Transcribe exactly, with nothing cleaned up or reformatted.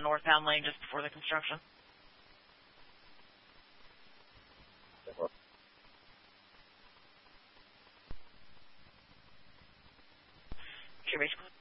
northbound lane just before the construction. Okay, Rachel.